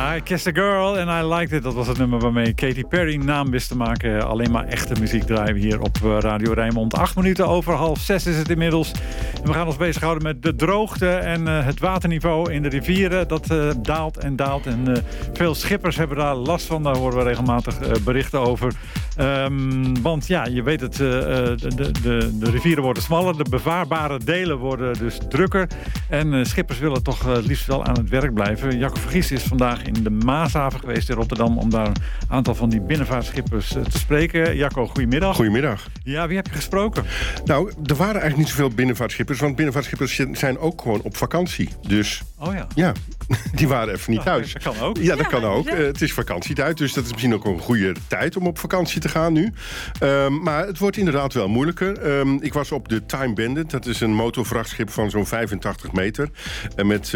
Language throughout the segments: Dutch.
I Kissed a Girl and I Liked It. Dat was het nummer waarmee Katy Perry naam wist te maken. Alleen maar echte muziek draaien we hier op Radio Rijnmond. 8 minuten over 5:30 is het inmiddels. En we gaan ons bezighouden met de droogte en het waterniveau in de rivieren. Dat daalt en daalt. En veel schippers hebben daar last van. Daar horen we regelmatig berichten over. Want ja, je weet het, de rivieren worden smaller. De bevaarbare delen worden dus drukker. En schippers willen toch liefst wel aan het werk blijven. Jacco Vergies is vandaag in de Maashaven geweest in Rotterdam om daar een aantal van die binnenvaartschippers te spreken. Jacco, goedemiddag. Goedemiddag. Ja, wie heb je gesproken? Nou, er waren eigenlijk niet zoveel binnenvaartschippers, want binnenvaartschippers zijn ook gewoon op vakantie. Dus oh ja. Ja, die waren even niet thuis. Dat kan ook. Ja, dat kan ook. Het is vakantietijd, dus dat is misschien ook een goede tijd om op vakantie te gaan nu. Maar het wordt inderdaad wel moeilijker. Ik was op de Time Bandit. Dat is een motorvrachtschip van zo'n 85 meter. Met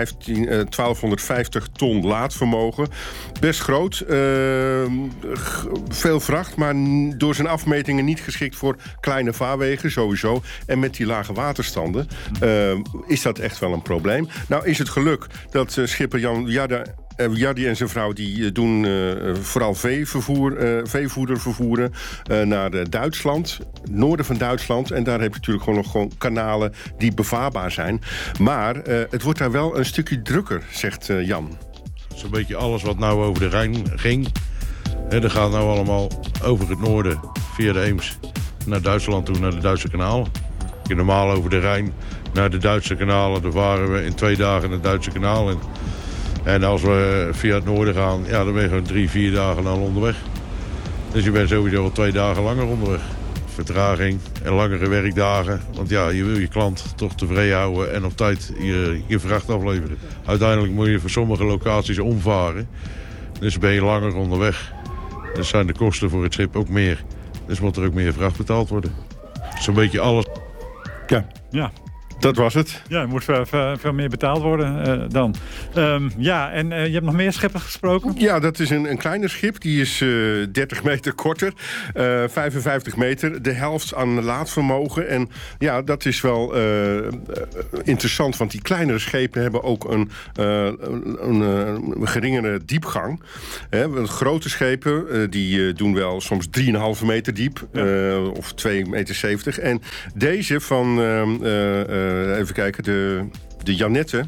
1250 ton laadvermogen. Best groot. Veel vracht, maar door zijn afmetingen niet geschikt voor kleine vaarwegen, sowieso. En met die lage waterstanden is dat echt wel een probleem. Nou is het geluk dat schipper Jan Jardi en zijn vrouw die doen vooral veevoeder vervoeren naar Duitsland, het noorden van Duitsland. En daar heb je natuurlijk gewoon kanalen die bevaarbaar zijn. Maar het wordt daar wel een stukje drukker, zegt Jan. Zo'n beetje alles wat nou over de Rijn ging. Dat gaat nou allemaal over het noorden, via de Eems, naar Duitsland toe, naar de Duitse kanalen. Normaal over de Rijn naar de Duitse kanalen, dan varen we in 2 dagen het Duitse kanaal in. En als we via het noorden gaan, ja, dan ben je gewoon 3-4 dagen al onderweg. Dus je bent sowieso al 2 dagen langer onderweg. Vertraging en langere werkdagen. Want ja, je wil je klant toch tevreden houden en op tijd je vracht afleveren. Uiteindelijk moet je voor sommige locaties omvaren. Dus ben je langer onderweg. Dus zijn de kosten voor het schip ook meer. Dus moet er ook meer vracht betaald worden. Zo'n beetje alles. Ja. Dat was het. Ja, er moet veel meer betaald worden dan. Je hebt nog meer schippers gesproken? Ja, dat is een kleiner schip. Die is 30 meter korter. 55 meter. De helft aan laadvermogen. En ja, dat is wel interessant. Want die kleinere schepen hebben ook een geringere diepgang. Grote schepen die doen wel soms 3,5 meter diep. Of 2,70 meter. En deze van... even kijken, de Janette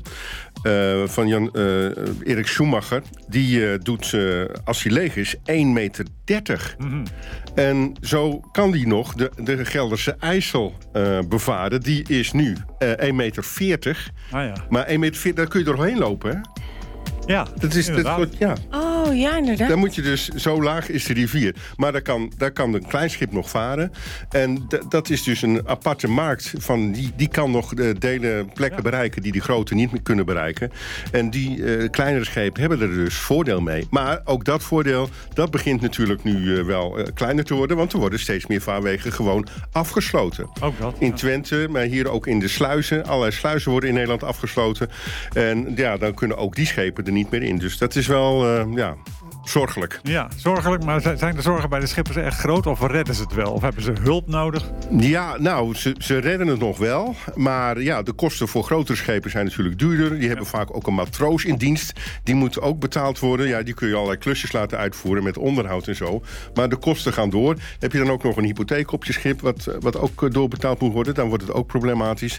van Erik Schumacher, die doet, als hij leeg is, 1,30 meter. Mm-hmm. En zo kan die nog de Gelderse IJssel bevaren. Die is nu 1,40 meter. Ah, ja. Maar 1,40 meter, daar kun je doorheen lopen, hè? Ja, ja. Oh, ja, inderdaad. Dan moet je dus, zo laag is de rivier. Maar daar kan een klein schip nog varen. En dat is dus een aparte markt. Die kan nog plekken bereiken die grote niet meer kunnen bereiken. En die kleinere schepen hebben er dus voordeel mee. Maar ook dat voordeel, dat begint natuurlijk nu wel kleiner te worden. Want er worden steeds meer vaarwegen gewoon afgesloten. Ook dat, in Twente, maar hier ook in de sluizen. Allerlei sluizen worden in Nederland afgesloten. En ja, dan kunnen ook die schepen er niet meer in. Dus dat is wel, zorgelijk. Ja, zorgelijk. Maar zijn de zorgen bij de schippers echt groot? Of redden ze het wel? Of hebben ze hulp nodig? Ja, nou, ze redden het nog wel. Maar ja, de kosten voor grotere schepen zijn natuurlijk duurder. Die hebben vaak ook een matroos in dienst. Die moet ook betaald worden. Ja, die kun je allerlei klusjes laten uitvoeren met onderhoud en zo. Maar de kosten gaan door. Heb je dan ook nog een hypotheek op je schip wat ook doorbetaald moet worden, dan wordt het ook problematisch.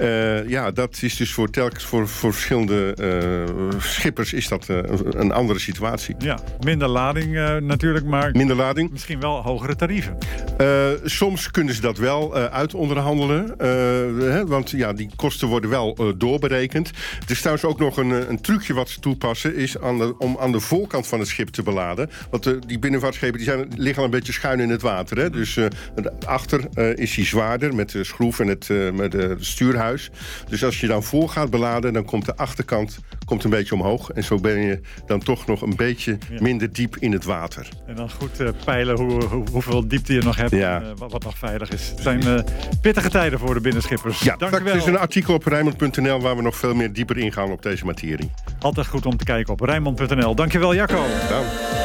Dat is dus voor verschillende schippers is dat een andere situatie. Ja, minder lading natuurlijk, maar minder lading. Misschien wel hogere tarieven. Soms kunnen ze dat wel uitonderhandelen. Want ja, die kosten worden wel doorberekend. Er is trouwens ook nog een trucje wat ze toepassen, is om aan de voorkant van het schip te beladen. Want die binnenvaartschepen liggen al een beetje schuin in het water. Hè? Dus achter is hij zwaarder met de schroef en het stuurhuis. Dus als je dan voor gaat beladen, dan komt de achterkant een beetje omhoog. En zo ben je dan toch nog een beetje minder diep in het water. En dan goed peilen hoeveel diepte je nog hebt en wat nog veilig is. Het zijn pittige tijden voor de binnenschippers. Ja, er is een artikel op Rijnmond.nl waar we nog veel meer dieper ingaan op deze materie. Altijd goed om te kijken op Rijnmond.nl. Dankjewel, Jacco. Dank.